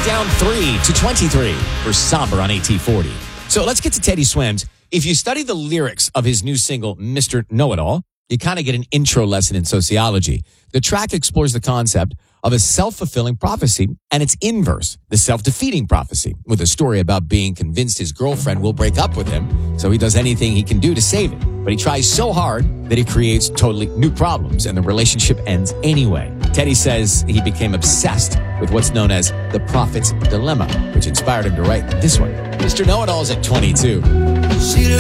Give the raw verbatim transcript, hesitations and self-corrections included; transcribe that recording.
is down three to twenty-three for Somber on A T forty. So let's get to Teddy Swims. If you study the lyrics of his new single, Mister Know-It-All, you kind of get an intro lesson in sociology. The track explores the concept of a self-fulfilling prophecy and its inverse, the self-defeating prophecy, with a story about being convinced his girlfriend will break up with him, so he does anything he can do to save it. But he tries so hard that he creates totally new problems, and the relationship ends anyway. Teddy says he became obsessed with what's known as the prophet's dilemma, which inspired him to write this one. Mister Know-It-All is at twenty-two. She